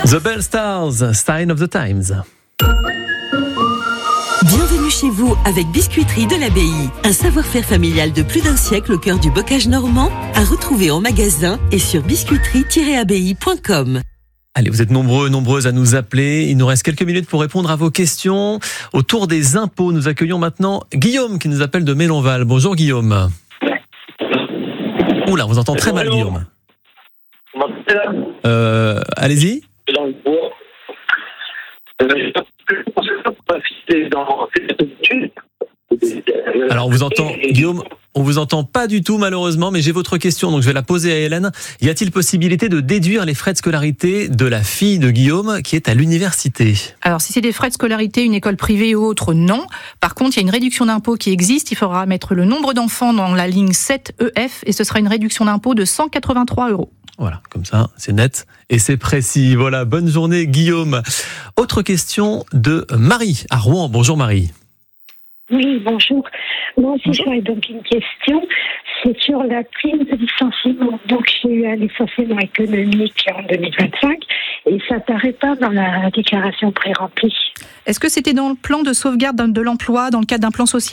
The Bell Stars, Sign of the Times. Bienvenue chez vous avec Biscuiterie de l'Abbaye. Un savoir-faire familial de plus d'un siècle au cœur du bocage normand, à retrouver en magasin et sur biscuiterie-abbaye.com. Allez, vous êtes nombreuses à nous appeler. Il nous reste quelques minutes pour répondre à vos questions. Autour des impôts, nous accueillons maintenant Guillaume qui nous appelle de Mélenval. Bonjour Guillaume. Oula, on vous entend très mal Guillaume. Allez-y. Alors on vous entend, Guillaume, on vous entend pas du tout malheureusement, mais j'ai votre question, donc je vais la poser à Hélène. Y a-t-il possibilité de déduire les frais de scolarité de la fille de Guillaume qui est à l'université ? Alors si c'est des frais de scolarité, une école privée ou autre, non. Par contre, il y a une réduction d'impôt qui existe. Il faudra mettre le nombre d'enfants dans la ligne 7 EF et ce sera une réduction d'impôt de 183 €. Voilà, comme ça, c'est net et c'est précis. Voilà, bonne journée Guillaume. Autre question de Marie à Rouen. Bonjour Marie. Oui, bonjour. Moi aussi, j'aurais donc une question. C'est sur la prime de licenciement. Donc, j'ai eu un licenciement économique en 2025 et ça n'apparaît pas dans la déclaration pré-remplie. Est-ce que c'était dans le plan de sauvegarde de l'emploi, dans le cadre d'un plan social ?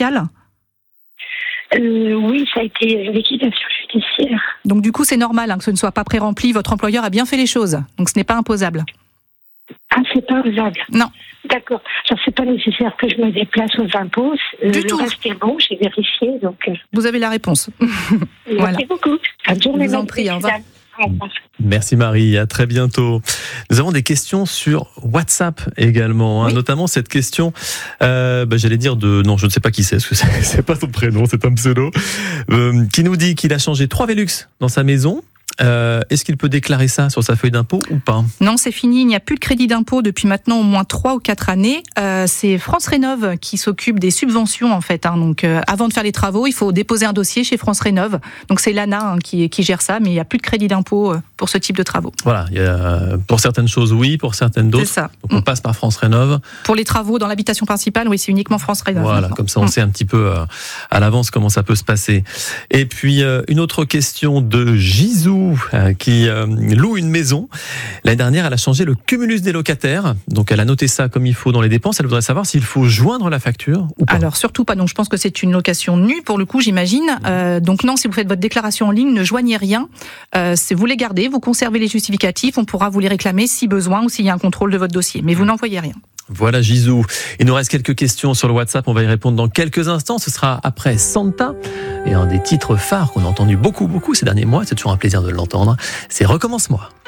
Oui, ça a été une liquidation judiciaire. Donc du coup, c'est normal que ce ne soit pas pré-rempli. Votre employeur a bien fait les choses. Donc ce n'est pas imposable. Ah, c'est pas imposable. Non. D'accord. Alors, c'est pas nécessaire que je me déplace aux impôts. Du tout. Le reste est bon, j'ai vérifié. Donc, Vous avez la réponse. Voilà. Merci beaucoup. Bonne journée. Je vous en prie, au revoir. Merci Marie, à très bientôt. Nous avons des questions sur WhatsApp également, Oui. Notamment cette question, j'allais dire non, je ne sais pas qui c'est, parce que c'est pas son prénom, c'est un pseudo, qui nous dit qu'il a changé 3 Velux dans sa maison. Est-ce qu'il peut déclarer ça sur sa feuille d'impôt ou pas ? Non, c'est fini. Il n'y a plus de crédit d'impôt depuis maintenant au moins 3 ou 4 années. C'est France Rénov qui s'occupe des subventions en fait. Donc, avant de faire les travaux, il faut déposer un dossier chez France Rénov. Donc, c'est l'ANA qui gère ça, mais il n'y a plus de crédit d'impôt pour ce type de travaux. Voilà, il y a, pour certaines choses oui, pour certaines d'autres. C'est ça. Donc on passe par France Rénov. Pour les travaux dans l'habitation principale, oui, c'est uniquement France Rénov. Voilà, maintenant. comme ça on sait un petit peu à l'avance comment ça peut se passer. Et puis une autre question de Gisou qui loue une maison. L'année dernière, elle a changé le cumulus des locataires. Donc elle a noté ça comme il faut dans les dépenses. Elle voudrait savoir s'il faut joindre la facture ou pas. Alors surtout pas. Donc je pense que c'est une location nue pour le coup, j'imagine. Donc non, si vous faites votre déclaration en ligne, ne joignez rien. Vous les gardez, vous conservez les justificatifs. On pourra vous les réclamer si besoin ou s'il y a un contrôle de votre dossier. Mais vous n'envoyez rien. Voilà Gisou. Il nous reste quelques questions sur le WhatsApp. On va y répondre dans quelques instants. Ce sera après Santa. Et un des titres phares qu'on a entendu beaucoup ces derniers mois, c'est toujours un plaisir de l'entendre, c'est Recommence-moi.